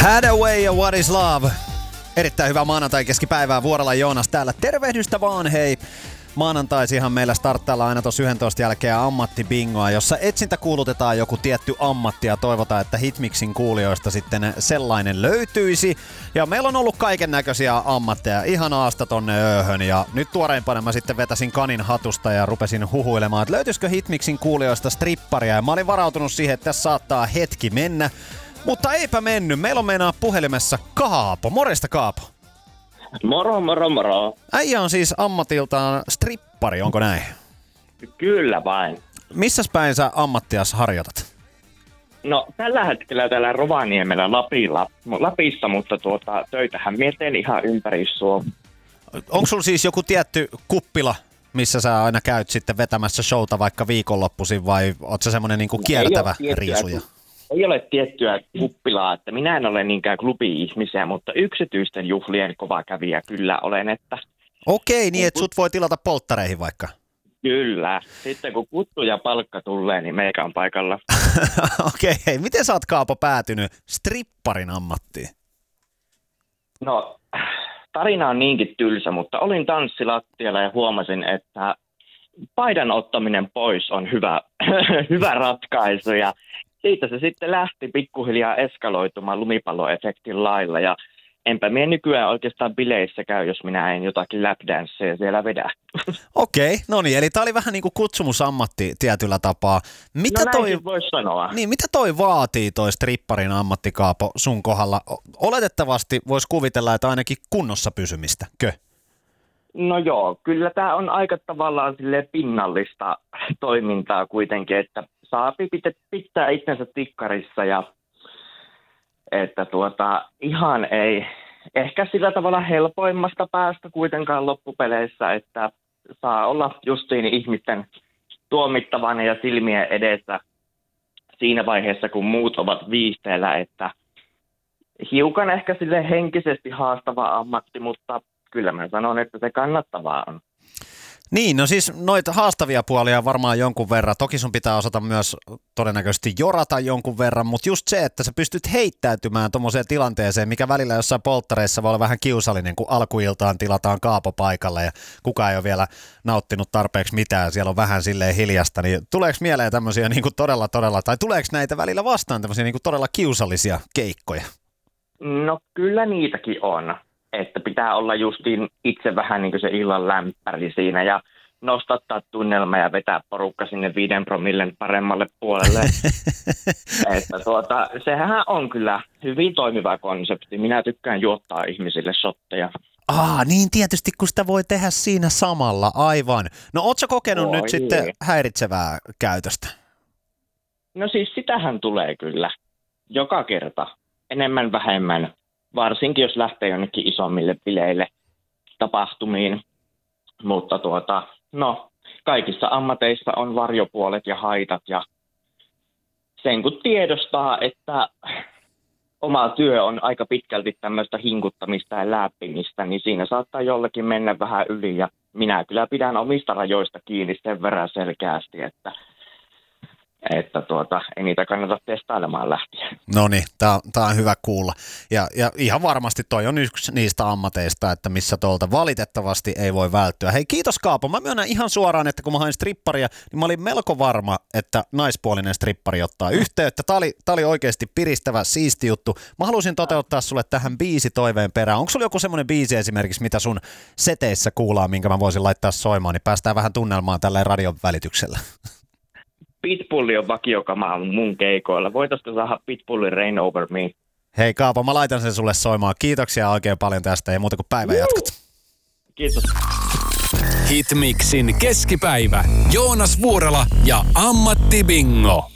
Hathaway ja What is Love? Erittäin hyvää maanantai-keskipäivää, Vuorela Joonas täällä. Tervehdystä vaan, hei! Maanantaisihan meillä starttailla aina tuossa 11 jälkeen ammattibingoa, jossa etsintäkuulutetaan joku tietty ammatti ja toivotaan, että Hitmixin kuulijoista sitten sellainen löytyisi. Ja meillä on ollut kaiken näköisiä ammatteja, ihan aasta tonne ööhön. Ja nyt tuoreimpana mä sitten vetäsin kanin hatusta ja rupesin huhuilemaan, että löytyisikö Hitmixin kuulijoista stripparia. Ja mä olin varautunut siihen, että tässä saattaa hetki mennä. Mutta eipä mennyt. Meillä on meinaa puhelimessa Kaapo. Morjesta, Kaapo. Moro. Äijä on siis ammatiltaan strippari, onko näin? Kyllä vain. Missäs päin sä ammattias harjoitat? No tällä hetkellä täällä Rovaniemellä Lapissa, mutta töitähän mietin ihan ympäri Suomea. Onko sulla siis joku tietty kuppila, missä sä aina käyt sitten vetämässä showta vaikka viikonloppuisin vai oot sä semmonen niinku kiertävä riisuja? Ei ole tiettyä kuppilaa, että minä en ole niinkään klubi-ihmisiä, mutta yksityisten juhlien kova kävijä kyllä olen, että... Okei, niin että sut voi tilata polttareihin vaikka? Kyllä. Sitten kun kuttu ja palkka tulee, niin meikä on paikalla. Okei, miten sä oot, Kaapo, päätynyt stripparin ammattiin? No, tarina on niinkin tylsä, mutta olin tanssilattialla ja huomasin, että paidan ottaminen pois on hyvä ratkaisu ja siitä se sitten lähti pikkuhiljaa eskaloitumaan lumipalloefektin lailla ja enpä mie nykyään oikeastaan bileissä käy, jos minä en jotakin lapdanceja siellä vedä. Okei, no niin, eli tää oli vähän niin kuin kutsumusammatti tietyllä tapaa. Näinkin voisi sanoa. Niin, mitä toi vaatii toi stripparin ammatti, Kaapo, sun kohdalla? Oletettavasti voisi kuvitella, että ainakin kunnossa pysymistä, kö? No joo, kyllä tää on aika tavallaan silleen pinnallista toimintaa kuitenkin, että saa pitää itsensä tikkarissa ja että ihan ei ehkä sillä tavalla helpoimmasta päästä kuitenkaan loppupeleissä, että saa olla justiin ihmisten tuomittavana ja silmien edessä siinä vaiheessa, kun muut ovat viihteellä, että hiukan ehkä sille henkisesti haastava ammatti, mutta kyllä mä sanon, että se kannattavaa on. Niin, no siis noita haastavia puolia varmaan jonkun verran. Toki sun pitää osata myös todennäköisesti jorata jonkun verran, mutta just se, että sä pystyt heittäytymään tommoseen tilanteeseen, mikä välillä jossain polttareissa voi olla vähän kiusallinen, kun alkuiltaan tilataan Kaapo paikalle ja kukaan ei ole vielä nauttinut tarpeeksi mitään, siellä on vähän silleen hiljasta, niin tuleeko mieleen tämmöisiä niin kuin todella, tai tuleeko näitä välillä vastaan tämmöisiä niin kuin todella kiusallisia keikkoja? No kyllä niitäkin on. Että pitää olla justiin itse vähän niin kuin se illan lämpäri siinä ja nostattaa tunnelma ja vetää porukka sinne 5 promillen paremmalle puolelle. Että sehän on kyllä hyvin toimiva konsepti. Minä tykkään juottaa ihmisille shotteja. Niin tietysti, kun sitä voi tehdä siinä samalla, aivan. No ootko sä kokenut nyt sitten häiritsevää käytöstä? No siis sitähän tulee kyllä. Joka kerta. Enemmän vähemmän. Varsinkin jos lähtee jonnekin isommille bileille tapahtumiin. Mutta kaikissa ammateissa on varjopuolet ja haitat ja sen kun tiedostaa, että oma työ on aika pitkälti tämmöistä hinkuttamista ja läppimistä, niin siinä saattaa jollekin mennä vähän yli ja minä kyllä pidän omista rajoista kiinni sen verran selkeästi, että ei niitä kannata testailemaan lähteä. No niin, tää on hyvä kuulla. Ja ihan varmasti toi on yksi niistä ammateista, että missä tuolta valitettavasti ei voi välttyä. Hei, kiitos Kaapo. Mä myönnän ihan suoraan, että kun mä hain stripparia, niin mä olin melko varma, että naispuolinen strippari ottaa yhteyttä. Tää oli oikeasti piristävä, siisti juttu. Mä halusin toteuttaa sulle tähän biisitoiveen perään. Onko sulla joku semmoinen biisi esimerkiksi, mitä sun seteissä kuullaan, minkä mä voisin laittaa soimaan, niin päästään vähän tunnelmaan tälleen radion välityksellä? Pitbulli on vakiokama mun keikoilla. Voitaisiko saada Pitbullin Rain Over Me? Hei Kaapo, mä laitan sen sulle soimaan. Kiitoksia oikein paljon tästä ja muuta kuin päivän jatkot. Kiitos. Hitmixin keskipäivä. Joonas Vuorela ja Ammatti Bingo.